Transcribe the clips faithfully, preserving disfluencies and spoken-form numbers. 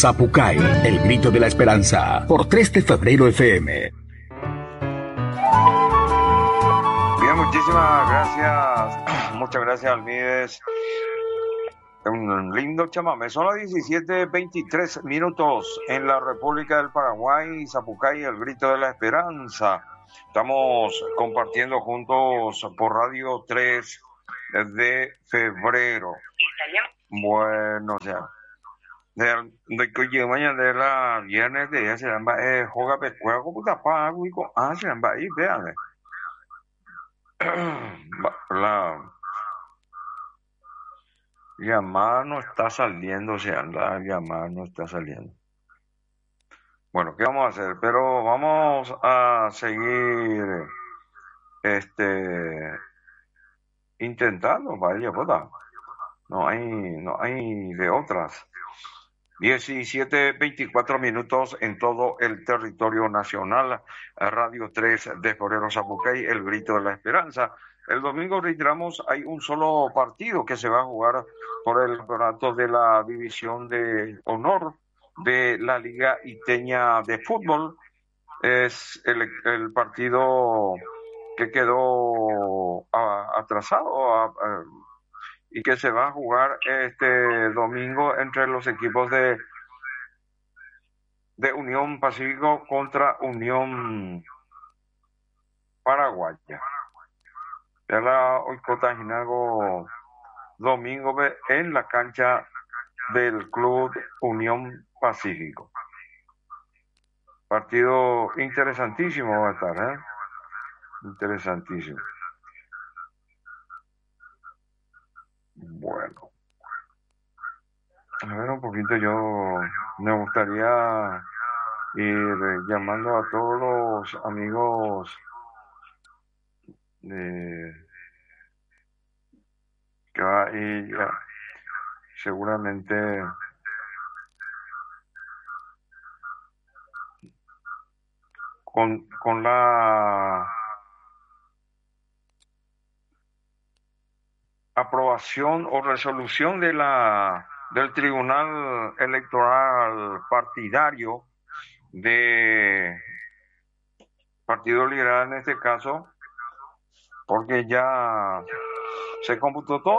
Zapucay, el grito de la esperanza, por tres de febrero F M. Bien, muchísimas gracias. Muchas gracias, Almides. Un lindo chamamé. Son las diecisiete veintitrés minutos en la República del Paraguay, Zapucay, el grito de la esperanza. Estamos compartiendo juntos por Radio tres de febrero. Bueno, ya. De de que yo mañana de la viernes de ella se llama eh juega pescuezo como tapa algo ah se llama ahí vean la llamada no está saliendo, se anda llamada no está saliendo. Bueno, ¿qué vamos a hacer? Pero vamos a seguir este intentando, vaya, puta. No hay no hay de otras. diecisiete veinticuatro minutos en todo el territorio nacional. Radio tres de febrero Zapucay, el grito de la esperanza. El domingo reiteramos, hay un solo partido que se va a jugar por el campeonato de la división de honor de la Liga Iteña de Fútbol. Es el, el partido que quedó a, atrasado a, a, y que se va a jugar este domingo entre los equipos de, de Unión Pacífico contra Unión Paraguaya. Ya la Oicota Jinago domingo en la cancha del Club Unión Pacífico. Partido interesantísimo va a estar, ¿eh? Interesantísimo. Bueno. A ver, un poquito yo me gustaría ir llamando a todos los amigos de, que va a ir seguramente con, con la aprobación o resolución de la del Tribunal Electoral Partidario de Partido Liberal en este caso, porque ya se computó todo.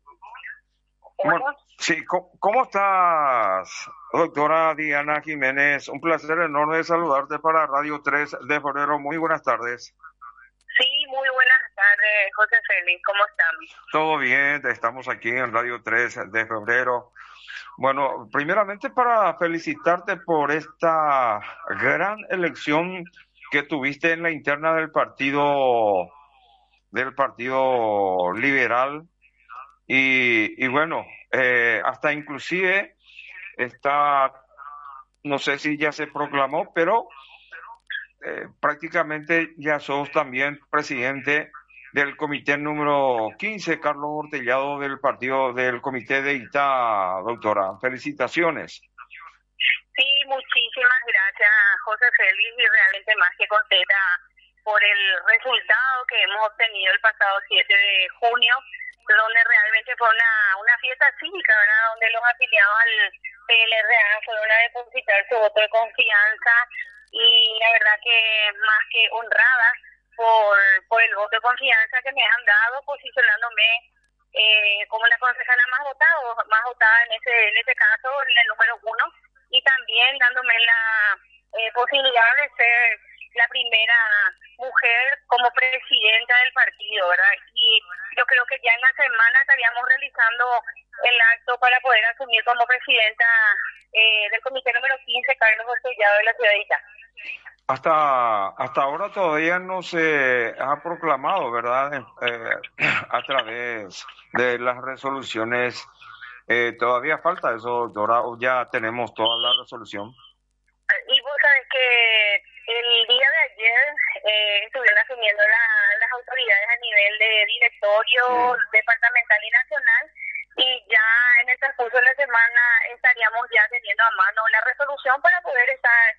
Bueno, sí, ¿cómo, ¿cómo estás, doctora Diana Jiménez? Un placer enorme de saludarte para Radio tres de febrero. Muy buenas tardes. Sí, muy buenas tardes, José Félix. ¿Cómo están? Todo bien, estamos aquí en Radio tres de febrero. Bueno, primeramente para felicitarte por esta gran elección que tuviste en la interna del partido del Partido Liberal y, y bueno, eh, hasta inclusive está, no sé si ya se proclamó, pero eh, prácticamente ya sos también presidente del comité número quince, Carlos Hortellado, del partido del comité de Itá, doctora. Felicitaciones. Sí, muchísimas gracias, José Félix, y realmente más que contenta por el resultado que hemos obtenido el pasado siete de junio, donde realmente fue una, una fiesta cívica, ¿verdad? Donde los afiliados al P L R A fueron a depositar su voto de confianza y la verdad que más que honrada por por el voto de confianza que me han dado, posicionándome eh, como la concejala más votada, más votada en ese en ese caso, en el número uno, y también dándome la eh, posibilidad de ser la primera mujer como presidenta del partido, ¿verdad? Y yo creo que ya en la semana estaríamos realizando el acto para poder asumir como presidenta eh, del comité número quince, Carlos Hortellado, de la ciudad de Itá. Hasta hasta ahora todavía no se ha proclamado, ¿verdad? Eh, a través de las resoluciones. Eh, todavía falta eso, doctora, o ya tenemos toda la resolución. Y vos sabes que el día de ayer eh, estuvieron asumiendo la, las autoridades a nivel de directorio sí. departamental y nacional, y ya en el transcurso de la semana estaríamos ya teniendo a mano la resolución para poder estar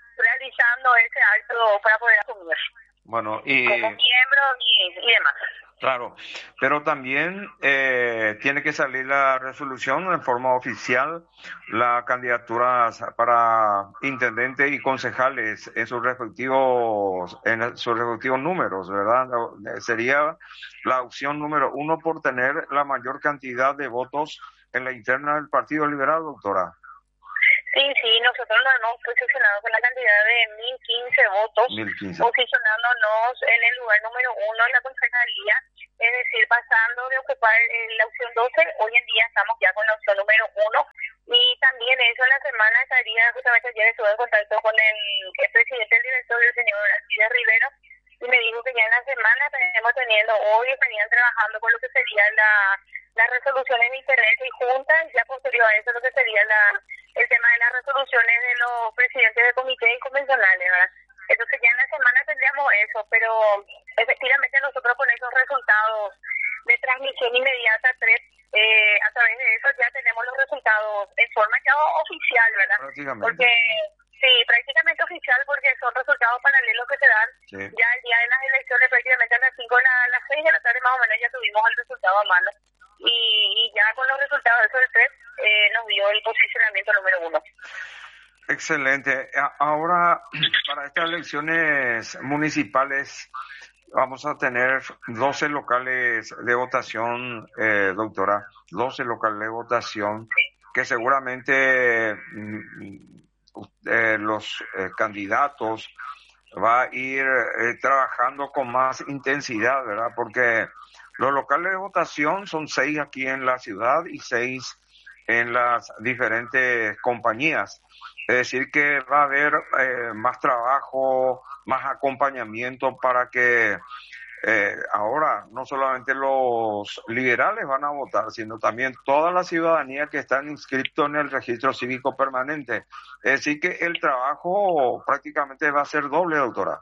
realizando ese acto para poder asumir bueno y como miembro y, y demás. Claro, pero también eh, tiene que salir la resolución en forma oficial, las candidaturas para intendente y concejales en sus respectivos, en sus respectivos números, ¿verdad? Sería la opción número uno por tener la mayor cantidad de votos en la interna del Partido Liberal, doctora. Sí, sí, nosotros nos hemos posicionado con la cantidad de mil quince votos, mil quince. posicionándonos en el lugar número uno en la concejalía, es decir, pasando de ocupar eh, la opción doce, hoy en día estamos ya con la opción número uno, y también eso en la semana estaría, justamente ayer estuve en contacto con el, el presidente del directorio, el señor Alcides Rivero, y me dijo que ya en la semana estaremos teniendo, hoy estarían trabajando con lo que sería la, las resoluciones de internet y juntas, ya posterior a eso lo que sería la el tema de las resoluciones de los presidentes de comité y convencionales, ¿verdad? Entonces ya en la semana tendríamos eso, pero efectivamente nosotros con esos resultados de transmisión inmediata tres, eh, a través de eso ya tenemos los resultados en forma ya oficial, ¿verdad? Prácticamente. Porque sí, prácticamente oficial, porque son resultados paralelos que se dan Sí. ya el día de las elecciones, prácticamente a las cinco, a las seis de la tarde más o menos ya tuvimos el resultado a mano. Y, y ya con los resultados de esos tres eh, nos dio el posicionamiento número uno. Excelente. A- Ahora, para estas elecciones municipales, vamos a tener doce locales de votación, eh, doctora, doce locales de votación, que seguramente mm, eh, los eh, candidatos va a ir eh, trabajando con más intensidad, ¿verdad? Porque los locales de votación son seis aquí en la ciudad y seis en las diferentes compañías. Es decir, que va a haber eh, más trabajo, más acompañamiento para que eh, ahora no solamente los liberales van a votar, sino también toda la ciudadanía que está inscrito en el registro cívico permanente. Es decir, que el trabajo prácticamente va a ser doble, doctora.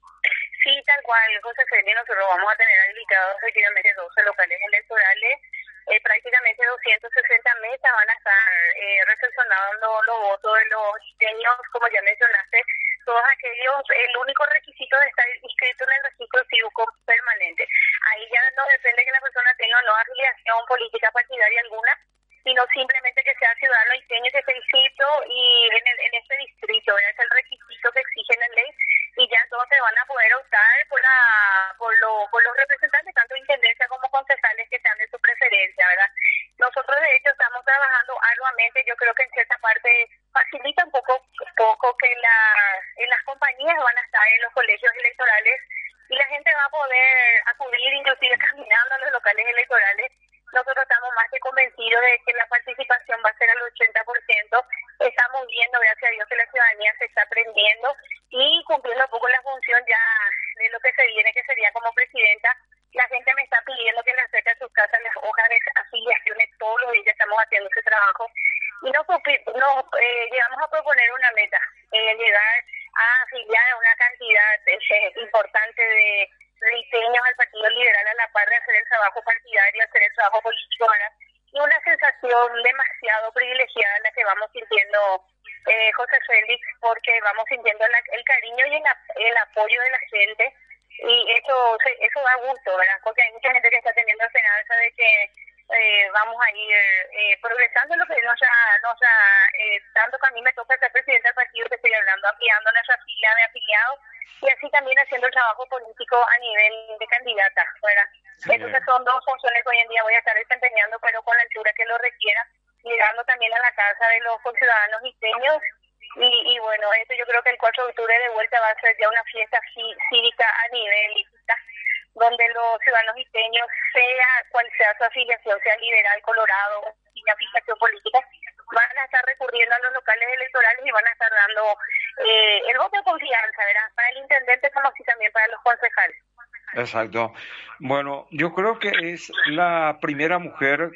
Sí, tal cual, José Félix, nosotros vamos a tener habilitados efectivamente doce locales electorales, eh, prácticamente doscientas sesenta mesas van a estar eh, recepcionando los votos de los isteños, como ya mencionaste, todos aquellos, el único requisito de estar inscrito en el registro cívico permanente. Ahí ya no depende que la persona tenga o no afiliación política partidaria alguna, sino simplemente que sea ciudadano isteño que esté inscrito y en, el, en este distrito, ¿verdad? Es el requisito que exige la ley, y ya entonces van a poder optar por la por, lo, por los representantes, tanto intendencia como concejales, que sean de su preferencia, ¿verdad? Nosotros de hecho estamos trabajando arduamente, yo creo que en cierta parte facilita un poco, poco que la, en las compañías van a estar en los colegios electorales y la gente va a poder acudir inclusive caminando a los locales electorales. Nosotros estamos más que convencidos de que la participación va a ser al ochenta por ciento. Estamos viendo, gracias a Dios, que la ciudadanía se está aprendiendo y cumpliendo un poco la función ya de lo que se viene, que sería como presidenta. La gente me está pidiendo que le acerque a sus casas las hojas de afiliaciones, todos los días estamos haciendo ese trabajo. Y nos, nos eh, llegamos a proponer una meta, eh, llegar a afiliar a una cantidad eh, importante de isteños al Partido Liberal, a la par de hacer el trabajo partidario, hacer el trabajo político, ¿verdad? Y una sensación demasiado privilegiada en la que vamos sintiendo, eh, José Félix, porque vamos sintiendo la, el cariño y el, el apoyo de la gente, y eso eso da gusto, ¿verdad? Porque hay mucha gente que está teniendo esperanza de que eh, vamos a ir eh, progresando en lo que nos ha, nos ha eh, tanto que a mí me toca ser presidenta del partido, que estoy hablando, ampliando nuestra fila de afiliados, y así también haciendo el trabajo político a nivel de candidata, ¿verdad? Sí. Entonces son dos funciones que hoy en día voy a estar desempeñando, pero con la altura que lo requiera, llegando también a la casa de los conciudadanos isteños. Y, y bueno, eso yo creo que el cuatro de octubre de vuelta va a ser ya una fiesta cívica a nivel lícita, donde los ciudadanos isteños, sea cual sea su afiliación, sea liberal, colorado, sin afiliación política, van a estar recurriendo a los locales electorales y van a estar dando eh, el voto de confianza, ¿verdad? Para el intendente como así también para los concejales. Exacto. Bueno, yo creo que es la primera mujer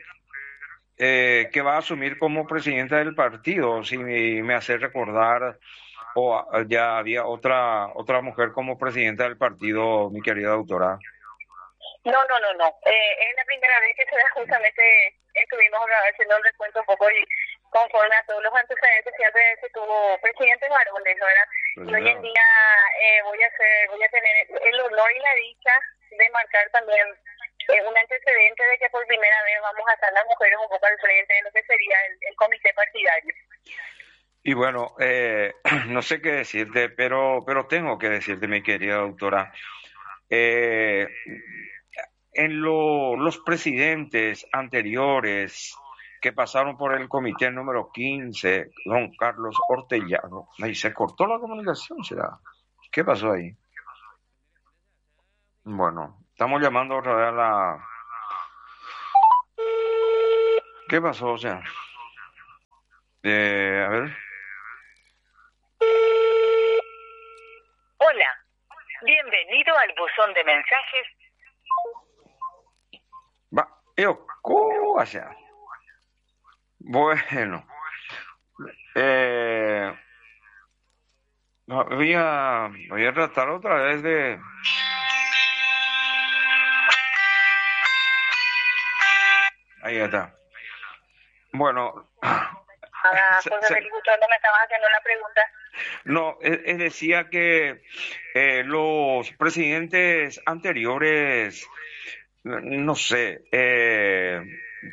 eh, que va a asumir como presidenta del partido, si me, me hace recordar, o oh, ya había otra otra mujer como presidenta del partido, mi querida doctora. No, no, no, no. Eh, es la primera vez que se da, justamente estuvimos haciendo un recuento un poco y conforme a todos los antecedentes siempre se tuvo presidentes varones, ¿verdad? Pues y hoy en día eh, voy a hacer, voy a tener el honor y la dicha de marcar también eh, un antecedente de que por primera vez vamos a estar las mujeres un poco al frente de lo que sería el, el comité partidario. Y bueno, eh, no sé qué decirte, pero, pero tengo que decirte, mi querida doctora, eh, en lo, los presidentes anteriores que pasaron por el comité número quince, don Carlos Hortellano, ahí se cortó la comunicación, ¿será? ¿Qué pasó ahí? Bueno, estamos llamando otra vez a la... ¿Qué pasó? O sea, eh, a ver... Hola, bienvenido al buzón de mensajes. Va, yo, ¿cómo va a ser? Bueno, eh, voy a, voy a tratar otra vez de... Ahí está. Bueno... Ahora, José Félix, ¿cuándo me estabas haciendo una pregunta? No, es, es decía que eh, los presidentes anteriores, no sé, eh,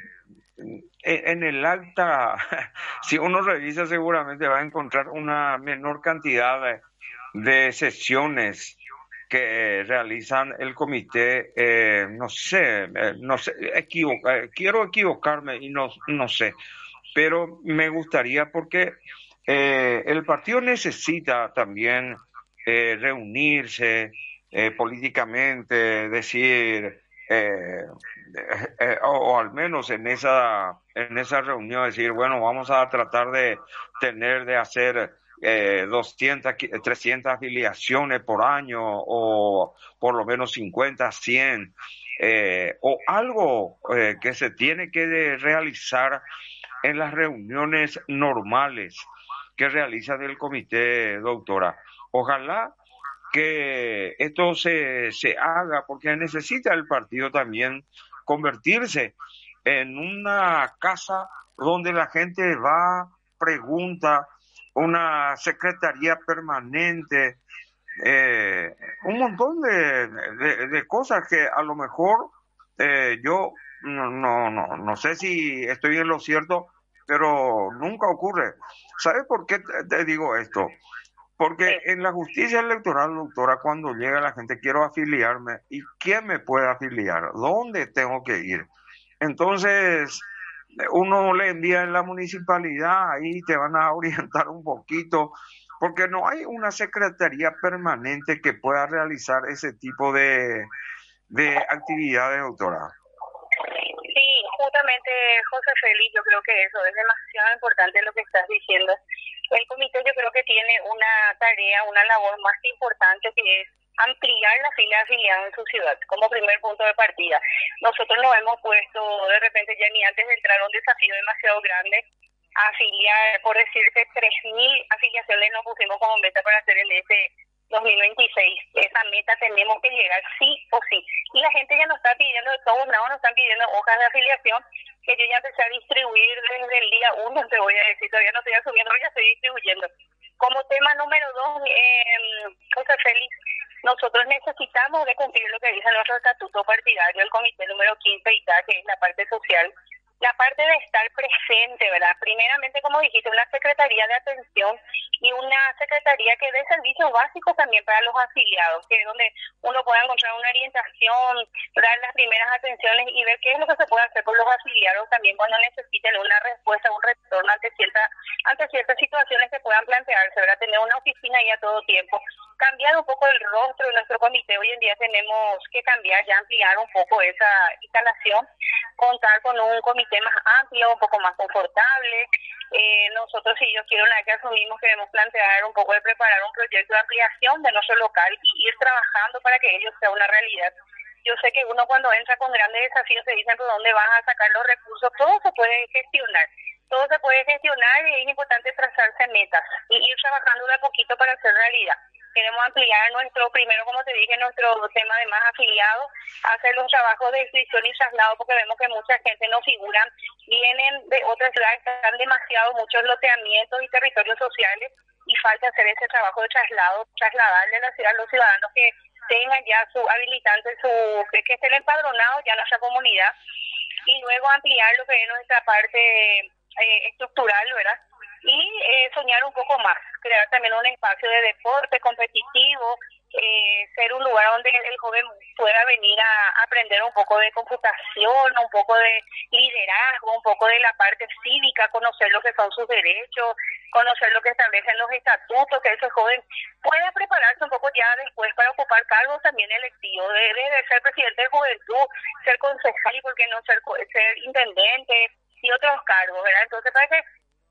en el acta, si uno revisa seguramente va a encontrar una menor cantidad de, de sesiones que realizan el comité, eh, no sé, eh, no sé, equivoca, quiero equivocarme y no, no sé, pero me gustaría porque eh, el partido necesita también eh, reunirse eh, políticamente, decir, eh, eh, o, o al menos en esa, en esa reunión decir, bueno, vamos a tratar de tener, de hacer eh, doscientas, trescientas afiliaciones por año o por lo menos cincuenta, cien, eh, o algo eh, que se tiene que de realizar en las reuniones normales que realiza el comité, doctora. Ojalá que esto se, se haga, porque necesita el partido también convertirse en una casa donde la gente va, pregunta, una secretaría permanente, eh, un montón de, de, de cosas que a lo mejor eh, yo no, no, no, no sé si estoy en lo cierto, pero nunca ocurre. ¿Sabes por qué te, te digo esto? Porque en la justicia electoral, doctora, cuando llega la gente, quiero afiliarme, ¿y quién me puede afiliar? ¿Dónde tengo que ir? Entonces, uno le envía en la municipalidad, ahí te van a orientar un poquito, porque no hay una secretaría permanente que pueda realizar ese tipo de, de actividades, doctora. Sí, justamente, José Félix, yo creo que eso es demasiado importante lo que estás diciendo. El comité yo creo que tiene una tarea, una labor más importante, que es ampliar la fila de afiliados en su ciudad como primer punto de partida. Nosotros nos hemos puesto de repente ya ni antes de entrar a un desafío demasiado grande, a afiliar, por decirte, tres mil afiliaciones nos pusimos como meta para hacer en ese dos mil veintiséis. Esa meta tenemos que llegar sí o sí. Y la gente ya nos está pidiendo, de todos lados nos están pidiendo hojas de afiliación, que yo ya empecé a distribuir desde el día uno, te voy a decir, todavía no estoy asumiendo, pero ya estoy distribuyendo. Como tema número dos, eh, José Félix, nosotros necesitamos de cumplir lo que dice nuestro estatuto partidario, el comité número quince y tal, que es la parte social, la parte de estar presente, ¿verdad? Primeramente, como dijiste, una secretaría de atención y una secretaría que dé servicios básicos también para los afiliados, que es donde uno pueda encontrar una orientación, dar las primeras atenciones y ver qué es lo que se puede hacer por los afiliados también cuando necesiten una respuesta, un retorno ante cierta, ante ciertas situaciones que puedan plantearse, ¿verdad? Tener una oficina ahí a todo tiempo. Cambiar un poco el rostro de nuestro comité. Hoy en día tenemos que cambiar, ya ampliar un poco esa instalación, contar con un comité más amplio, un poco más confortable. Eh, nosotros, si Dios quiere, una vez que asumimos, queremos plantear un poco de preparar un proyecto de ampliación de nuestro local y ir trabajando para que ello sea una realidad. Yo sé que uno cuando entra con grandes desafíos se dicen, ¿por dónde vas a sacar los recursos? Todo se puede gestionar. Todo se puede gestionar y es importante trazarse metas y ir trabajando de a poquito para hacer realidad. Queremos ampliar nuestro, primero, como te dije, nuestro tema de más afiliados, hacer los trabajos de inscripción y traslado, porque vemos que mucha gente no figura, vienen de otras ciudades, están demasiado muchos loteamientos y territorios sociales y falta hacer ese trabajo de traslado, trasladarle a la ciudad a los ciudadanos que tengan ya su habilitante, su que, que estén empadronados ya en nuestra comunidad, y luego ampliar lo que es nuestra parte eh, estructural, ¿verdad? Y eh, soñar un poco más, crear también un espacio de deporte competitivo, eh, ser un lugar donde el joven pueda venir a aprender un poco de computación, un poco de liderazgo, un poco de la parte cívica, conocer lo que son sus derechos, conocer lo que establecen los estatutos, que ese joven pueda prepararse un poco ya después para ocupar cargos también electivos, de, de ser presidente de juventud, ser concejal y por qué no ser, ser intendente y otros cargos, ¿verdad? Entonces para que